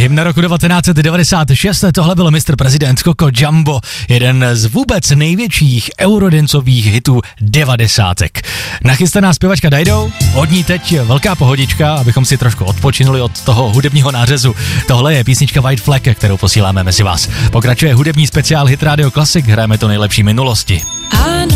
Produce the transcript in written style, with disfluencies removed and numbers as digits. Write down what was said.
Hymn roku 1996, tohle byl Mr. President Coco Jumbo, jeden z vůbec největších eurodancových hitů 90. Nachystaná zpěvačka Dido, od ní teď velká pohodička, abychom si trošku odpočinuli od toho hudebního nářezu. Tohle je písnička White Flag, kterou posíláme mezi vás. Pokračuje hudební speciál Hit Radio Classic, hrajeme to nejlepší minulosti.